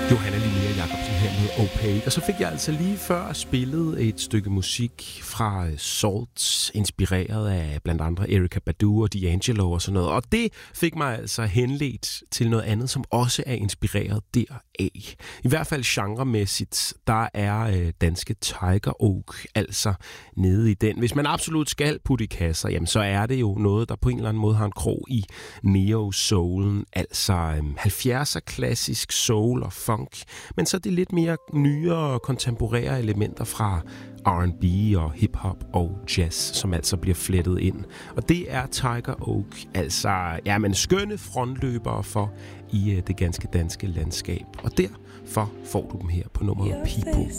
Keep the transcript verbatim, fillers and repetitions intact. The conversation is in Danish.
Johanna Linnea Jacobsen her med Opaque. Og så fik jeg altså lige før spillet et stykke musik fra Salt, inspireret af blandt andre Erykah Badu og D'Angelo og sådan noget. Og det fik mig altså henledt til noget andet, som også er inspireret deraf. I hvert fald genremæssigt, der er øh, danske Tiger Oak altså nede i den. Hvis man absolut skal putte i kasser, jamen så er det jo noget, der på en eller anden måde har en krog i neo-soulen, altså øh, halvfjerdser klassisk soul og funk, men så er det lidt mere nyere kontemporære elementer fra R and B og hip-hop og jazz, som altså bliver flettet ind. Og det er Tiger Oak, altså ja, men skønne frontløbere for i uh, det ganske danske landskab. Og derfor får du dem her på nummeret People.